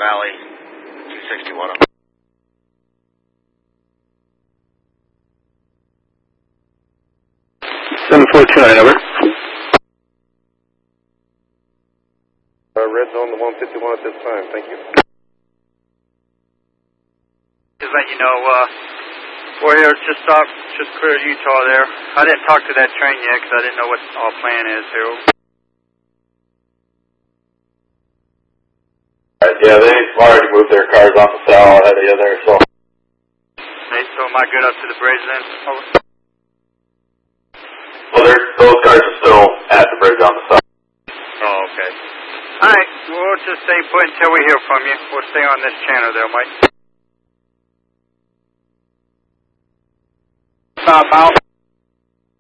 Valley, 261. 7429, over. Red zone, the 151 at this time. Thank you. Just letting you know, we're here just cleared Utah there. I didn't talk to that train yet because I didn't know what our plan is here. Yeah, they've already moved their cars off the cell ahead of you there, so. Hey, so am I good up to the bridge then? Over. Well, those cars are still at the bridge on the side. Oh, okay. All right, we'll just stay put until we hear from you. We'll stay on this channel there, Mike. Stop out.